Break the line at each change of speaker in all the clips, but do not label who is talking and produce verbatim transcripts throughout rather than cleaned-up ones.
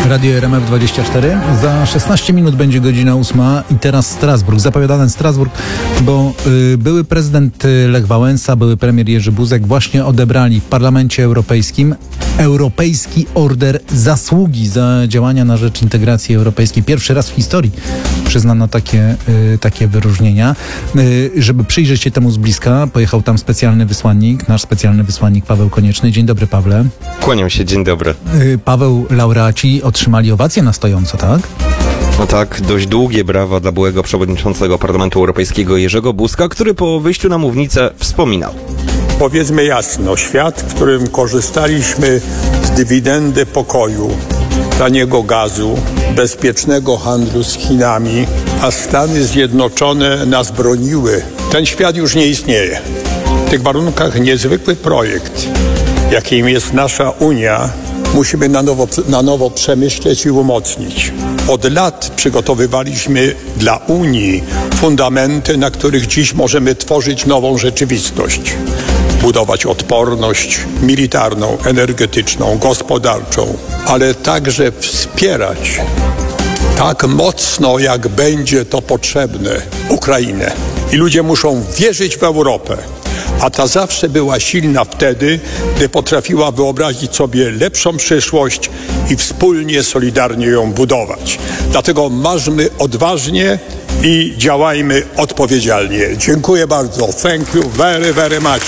Radio R M F dwadzieścia cztery. Za szesnaście minut będzie godzina ósma i teraz Strasburg. Zapowiadany Strasburg, bo y, były prezydent Lech Wałęsa, były premier Jerzy Buzek właśnie odebrali w Parlamencie Europejskim Europejski Order Zasługi za działania na rzecz integracji europejskiej. Pierwszy raz w historii przyznano takie, y, takie wyróżnienia. Y, żeby przyjrzeć się temu z bliska, pojechał tam specjalny wysłannik, nasz specjalny wysłannik Paweł Konieczny. Dzień dobry, Pawle.
Kłaniam się, dzień dobry.
Y, Paweł, laureaci otrzymali owację na stojąco, tak?
No tak, dość długie brawa dla byłego przewodniczącego Parlamentu Europejskiego Jerzego Buzka, który po wyjściu na mównicę wspominał.
Powiedzmy jasno, świat, w którym korzystaliśmy z dywidendy pokoju, taniego gazu, bezpiecznego handlu z Chinami, a Stany Zjednoczone nas broniły, ten świat już nie istnieje. W tych warunkach niezwykły projekt, jakim jest nasza Unia, musimy na nowo, na nowo przemyśleć i umocnić. Od lat przygotowywaliśmy dla Unii fundamenty, na których dziś możemy tworzyć nową rzeczywistość. Budować odporność militarną, energetyczną, gospodarczą, ale także wspierać tak mocno, jak będzie to potrzebne, Ukrainę. I ludzie muszą wierzyć w Europę. A ta zawsze była silna wtedy, gdy potrafiła wyobrazić sobie lepszą przyszłość i wspólnie, solidarnie ją budować. Dlatego marzmy odważnie i działajmy odpowiedzialnie. Dziękuję bardzo. Thank you very, very much.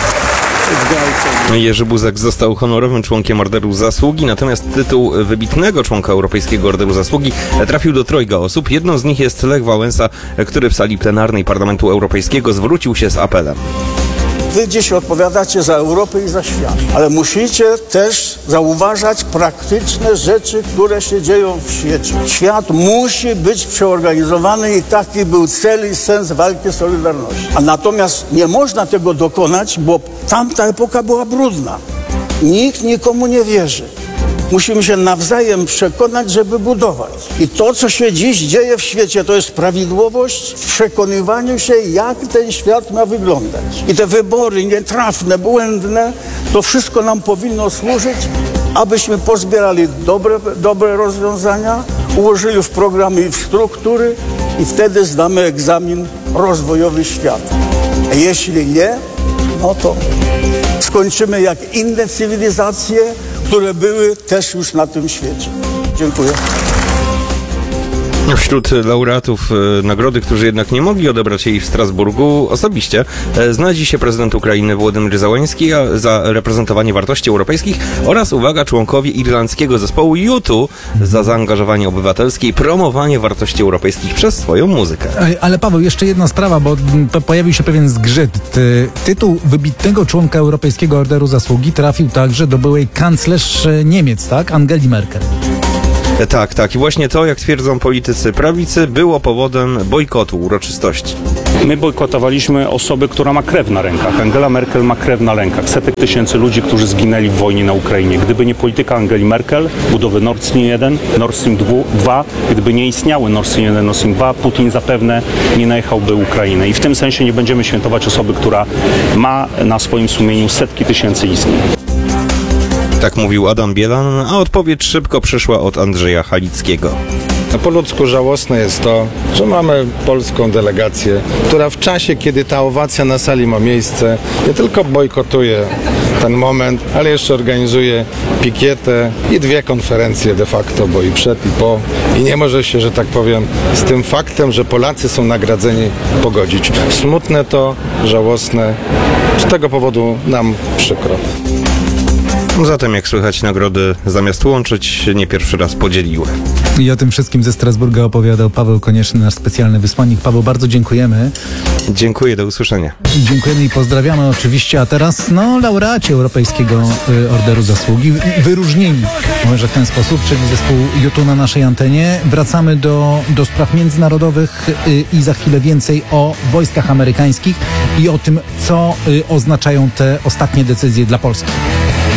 Jerzy Buzek został honorowym członkiem Orderu Zasługi, natomiast tytuł wybitnego członka Europejskiego Orderu Zasługi trafił do trojga osób. Jedną z nich jest Lech Wałęsa, który w sali plenarnej Parlamentu Europejskiego zwrócił się z apelem.
Wy dziś odpowiadacie za Europę i za świat, ale musicie też zauważać praktyczne rzeczy, które się dzieją w świecie. Świat musi być przeorganizowany i taki był cel i sens walki Solidarności. A natomiast nie można tego dokonać, bo tamta epoka była brudna. Nikt nikomu nie wierzy. Musimy się nawzajem przekonać, żeby budować. I to, co się dziś dzieje w świecie, to jest prawidłowość w przekonywaniu się, jak ten świat ma wyglądać. I te wybory nietrafne, błędne, to wszystko nam powinno służyć, abyśmy pozbierali dobre, dobre rozwiązania, ułożyli w programy i w struktury i wtedy zdamy egzamin rozwojowy świata. A jeśli nie, no to skończymy jak inne cywilizacje, które były też już na tym świecie. Dziękuję.
Wśród laureatów e, nagrody, którzy jednak nie mogli odebrać jej w Strasburgu osobiście, e, znajdzie się prezydent Ukrainy Wołodymyr Zełański a, za reprezentowanie wartości europejskich oraz, uwaga, członkowie irlandzkiego zespołu U dwa za zaangażowanie obywatelskie i promowanie wartości europejskich przez swoją muzykę.
Ale Paweł, jeszcze jedna sprawa, bo pojawił się pewien zgrzyt. Tytuł wybitnego członka Europejskiego Orderu Zasługi trafił także do byłej kanclerz Niemiec, tak? Angeli Merkel.
Tak, tak. I właśnie to, jak twierdzą politycy prawicy, było powodem bojkotu uroczystości.
My bojkotowaliśmy osobę, która ma krew na rękach. Angela Merkel ma krew na rękach. Setek tysięcy ludzi, którzy zginęli w wojnie na Ukrainie. Gdyby nie polityka Angeli Merkel, budowy Nord Stream jeden, Nord Stream dwa, gdyby nie istniały Nord Stream jeden, Nord Stream dwa, Putin zapewne nie najechałby Ukrainy. I w tym sensie nie będziemy świętować osoby, która ma na swoim sumieniu setki tysięcy istnień.
Tak mówił Adam Bielan, a odpowiedź szybko przyszła od Andrzeja Halickiego.
A po ludzku żałosne jest to, że mamy polską delegację, która w czasie, kiedy ta owacja na sali ma miejsce, nie tylko bojkotuje ten moment, ale jeszcze organizuje pikietę i dwie konferencje de facto, bo i przed i po. I nie może się, że tak powiem, z tym faktem, że Polacy są nagradzeni, pogodzić. Smutne to, żałosne. Z tego powodu nam przykro.
Zatem, jak słychać, nagrody zamiast łączyć, nie pierwszy raz podzieliły.
I o tym wszystkim ze Strasburga opowiadał Paweł Konieczny, nasz specjalny wysłannik. Paweł, bardzo dziękujemy.
Dziękuję, do usłyszenia.
Dziękujemy i pozdrawiamy oczywiście. A teraz, no, laureaci Europejskiego y, Orderu Zasługi, wyróżnieni, może w ten sposób, czyli zespół U dwa na naszej antenie. Wracamy do, do spraw międzynarodowych y, i za chwilę więcej o wojskach amerykańskich i o tym, co y, oznaczają te ostatnie decyzje dla Polski.